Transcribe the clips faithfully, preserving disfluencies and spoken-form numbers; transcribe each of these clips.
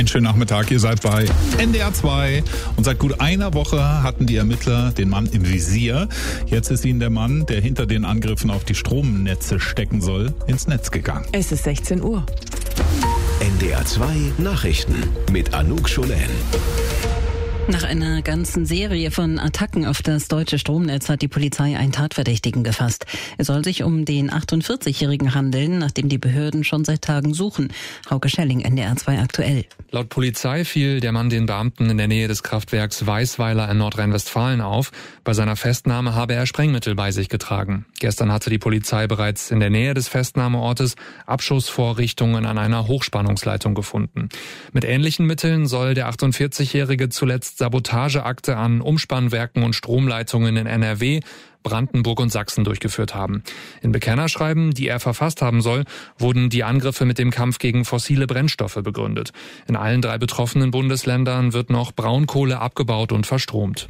Einen schönen Nachmittag, ihr seid bei N D R zwei und seit gut einer Woche hatten die Ermittler den Mann im Visier. Jetzt ist ihnen der Mann, der hinter den Angriffen auf die Stromnetze stecken soll, ins Netz gegangen. Es ist sechzehn Uhr. N D R zwei Nachrichten mit Anouk Scholen. Nach einer ganzen Serie von Attacken auf das deutsche Stromnetz hat die Polizei einen Tatverdächtigen gefasst. Es soll sich um den achtundvierzigjährigen handeln, nachdem die Behörden schon seit Tagen suchen. Hauke Schelling, N D R zwei aktuell. Laut Polizei fiel der Mann den Beamten in der Nähe des Kraftwerks Weißweiler in Nordrhein-Westfalen auf. Bei seiner Festnahme habe er Sprengmittel bei sich getragen. Gestern hatte die Polizei bereits in der Nähe des Festnahmeortes Abschussvorrichtungen an einer Hochspannungsleitung gefunden. Mit ähnlichen Mitteln soll der achtundvierzigjährige zuletzt Sabotageakte an Umspannwerken und Stromleitungen in N R W, Brandenburg und Sachsen durchgeführt haben. In Bekennerschreiben, die er verfasst haben soll, wurden die Angriffe mit dem Kampf gegen fossile Brennstoffe begründet. In allen drei betroffenen Bundesländern wird noch Braunkohle abgebaut und verstromt.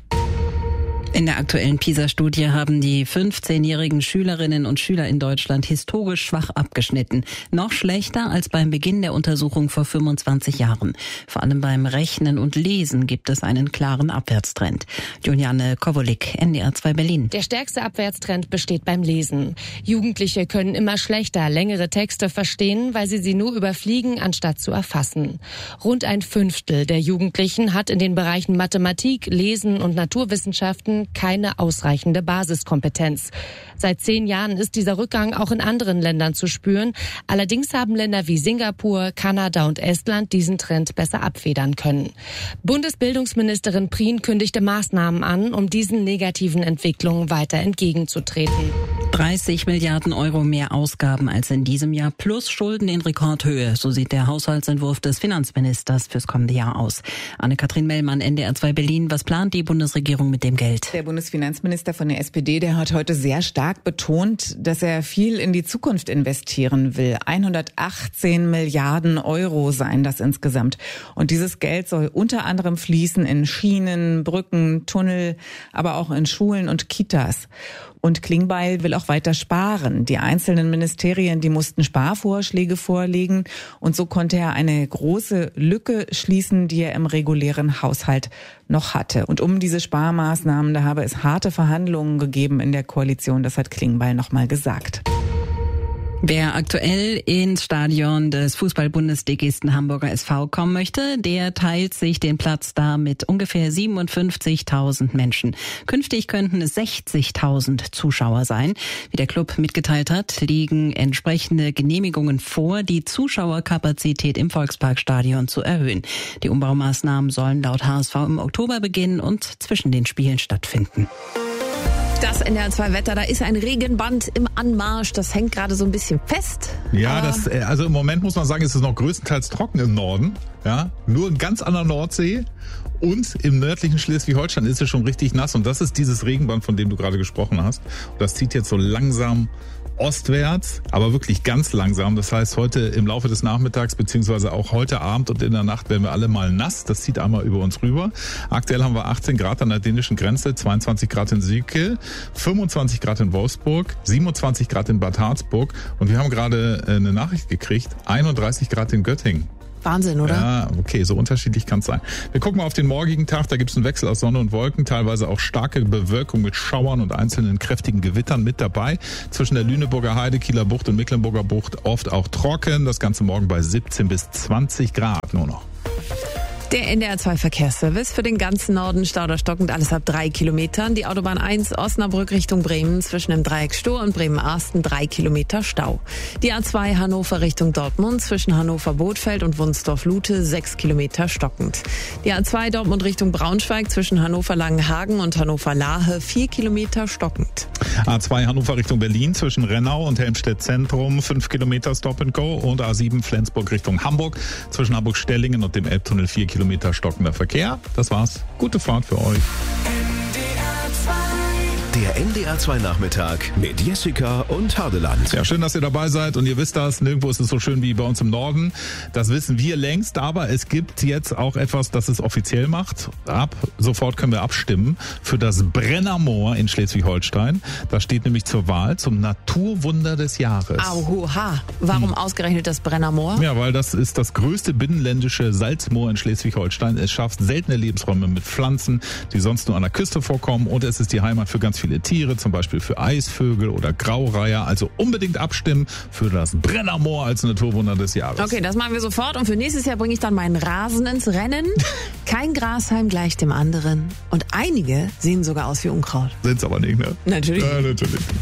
In der aktuellen PISA-Studie haben die fünfzehnjährigen Schülerinnen und Schüler in Deutschland historisch schwach abgeschnitten. Noch schlechter als beim Beginn der Untersuchung vor fünfundzwanzig Jahren. Vor allem beim Rechnen und Lesen gibt es einen klaren Abwärtstrend. Juliane Kowolik, N D R zwei Berlin. Der stärkste Abwärtstrend besteht beim Lesen. Jugendliche können immer schlechter längere Texte verstehen, weil sie sie nur überfliegen, anstatt zu erfassen. Rund ein Fünftel der Jugendlichen hat in den Bereichen Mathematik, Lesen und Naturwissenschaften keine ausreichende Basiskompetenz. Seit zehn Jahren ist dieser Rückgang auch in anderen Ländern zu spüren. Allerdings haben Länder wie Singapur, Kanada und Estland diesen Trend besser abfedern können. Bundesbildungsministerin Prien kündigte Maßnahmen an, um diesen negativen Entwicklungen weiter entgegenzutreten. dreißig Milliarden Euro mehr Ausgaben als in diesem Jahr plus Schulden in Rekordhöhe. So sieht der Haushaltsentwurf des Finanzministers fürs kommende Jahr aus. Anne-Kathrin Mellmann, N D R zwei Berlin. Was plant die Bundesregierung mit dem Geld? Der Bundesfinanzminister von der S P D, der hat heute sehr stark betont, dass er viel in die Zukunft investieren will. hundertachtzehn Milliarden Euro seien das insgesamt. Und dieses Geld soll unter anderem fließen in Schienen, Brücken, Tunnel, aber auch in Schulen und Kitas. Und Klingbeil will auch weiter sparen. Die einzelnen Ministerien, die mussten Sparvorschläge vorlegen. Und so konnte er eine große Lücke schließen, die er im regulären Haushalt noch hatte. Und um diese Sparmaßnahmen, da habe es harte Verhandlungen gegeben in der Koalition. Das hat Klingbeil nochmal gesagt. Wer aktuell ins Stadion des Fußball-Bundesligisten Hamburger S V kommen möchte, der teilt sich den Platz da mit ungefähr siebenundfünfzigtausend Menschen. Künftig könnten es sechzigtausend Zuschauer sein. Wie der Club mitgeteilt hat, liegen entsprechende Genehmigungen vor, die Zuschauerkapazität im Volksparkstadion zu erhöhen. Die Umbaumaßnahmen sollen laut H S V im Oktober beginnen und zwischen den Spielen stattfinden. Das N D R zwei Wetter, da ist ein Regenband im Anmarsch, das hängt gerade so ein bisschen fest. Ja, das, also im Moment muss man sagen, ist es noch größtenteils trocken im Norden. Ja, nur in ganz an der Nordsee und im nördlichen Schleswig-Holstein ist es schon richtig nass. Und das ist dieses Regenband, von dem du gerade gesprochen hast. Und das zieht jetzt so langsam ostwärts, aber wirklich ganz langsam. Das heißt, heute im Laufe des Nachmittags beziehungsweise auch heute Abend und in der Nacht werden wir alle mal nass. Das zieht einmal über uns rüber. Aktuell haben wir achtzehn Grad an der dänischen Grenze, zweiundzwanzig Grad in Sieke, fünfundzwanzig Grad in Wolfsburg, siebenundzwanzig Grad in Bad Harzburg und wir haben gerade eine Nachricht gekriegt, einunddreißig Grad in Göttingen. Wahnsinn, oder? Ja, okay, so unterschiedlich kann es sein. Wir gucken mal auf den morgigen Tag, da gibt es einen Wechsel aus Sonne und Wolken, teilweise auch starke Bewölkung mit Schauern und einzelnen kräftigen Gewittern mit dabei. Zwischen der Lüneburger Heide, Kieler Bucht und Mecklenburger Bucht oft auch trocken, das Ganze morgen bei siebzehn bis zwanzig Grad nur noch. Der N D R zwei Verkehrsservice für den ganzen Norden stauderstockend, alles ab drei Kilometern. Die Autobahn eins Osnabrück Richtung Bremen zwischen dem Dreieck Stohr und Bremen-Arsten drei Kilometer Stau. Die A zwei Hannover Richtung Dortmund zwischen Hannover-Bothfeld und Wunsdorf-Lute sechs Kilometer stockend. Die A zwei Dortmund Richtung Braunschweig zwischen Hannover-Langenhagen und Hannover-Lahe vier Kilometer stockend. A zwei Hannover Richtung Berlin zwischen Rennau und Helmstedt Zentrum fünf Kilometer Stop and Go und A sieben Flensburg Richtung Hamburg zwischen Hamburg-Stellingen und dem Elbtunnel vier Kilometer stockender Verkehr. Das war's. Gute Fahrt für euch. Der Der N D R zwei Nachmittag mit Jessica und Hardeland. Ja, schön, dass ihr dabei seid und ihr wisst das, nirgendwo ist es so schön wie bei uns im Norden. Das wissen wir längst, aber es gibt jetzt auch etwas, das es offiziell macht. Ab sofort können wir abstimmen für das Brennermoor in Schleswig-Holstein. Das steht nämlich zur Wahl zum Naturwunder des Jahres. Auhoha. Warum hm. ausgerechnet das Brennermoor? Ja, weil das ist das größte binnenländische Salzmoor in Schleswig-Holstein. Es schafft seltene Lebensräume mit Pflanzen, die sonst nur an der Küste vorkommen, und es ist die Heimat für ganz viele Tiere, zum Beispiel für Eisvögel oder Graureiher. Also unbedingt abstimmen für das Brennermoor als Naturwunder des Jahres. Okay, das machen wir sofort, und für nächstes Jahr bringe ich dann meinen Rasen ins Rennen. Kein Grashalm gleich dem anderen, und einige sehen sogar aus wie Unkraut. Sind's aber nicht, ne? Natürlich. Ja, natürlich.